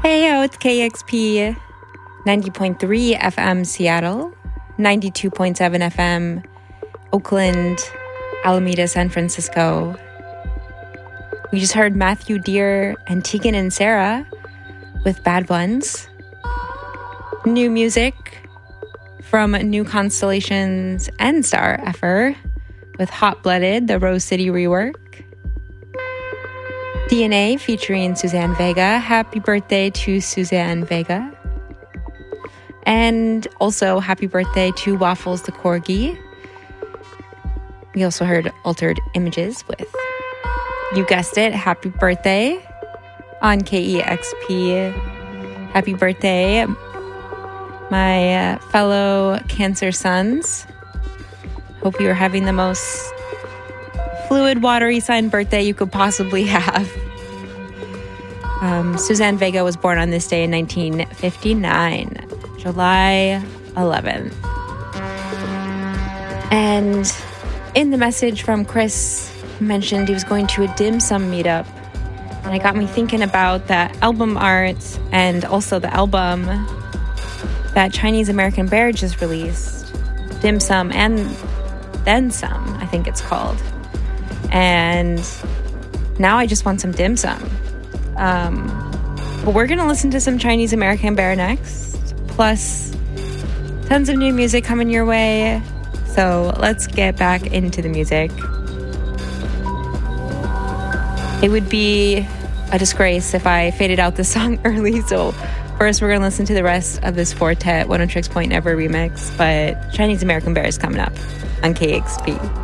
Hey, yo, it's KEXP 90.3 FM Seattle, 92.7 FM Oakland, Alameda, San Francisco. We just heard Matthew Dear and Tegan and Sarah with Bad Ones. New music from New Constellations and Star Effer with Hot Blooded, the Rose City rework. DNA featuring Suzanne Vega. Happy birthday to Suzanne Vega. And also happy birthday to Waffles the Corgi. We also heard Altered Images with, you guessed it, Happy Birthday on KEXP. Happy birthday, my fellow Cancer sons. Hope you are having the most fluid, watery sign birthday you could possibly have. Suzanne Vega was born on this day in 1959, July 11th. And in the message from Chris, he mentioned he was going to a dim sum meetup. And it got me thinking about that album art and also the album that Chinese American Bear just released, Dim Sum and Then Some, I think it's called. And now I just want some dim sum. But we're going to listen to some Chinese American Bear next, plus tons of new music coming your way. So let's get back into the music. It would be a disgrace if I faded out this song early. So first we're going to listen to the rest of this Four Tet 106 Point Never remix. But Chinese American Bear is coming up on KEXP.